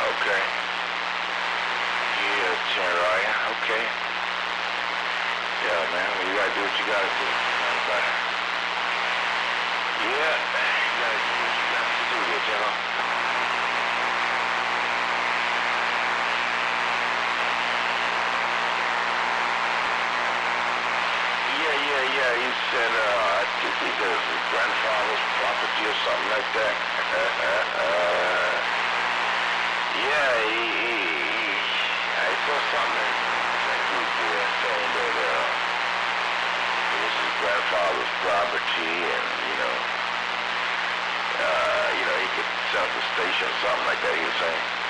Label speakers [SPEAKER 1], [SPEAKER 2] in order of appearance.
[SPEAKER 1] Okay. Yeah, Chariah. Okay. Yeah, man. Well, you gotta do what you gotta do. But, yeah, you gotta do what you got to do there, General. Yeah. He said, I think he said his grandfather's property or something like that. Yeah, I saw something in Facebook there saying that it was his grandfather's property, and he could sell the station or something like that. He was saying.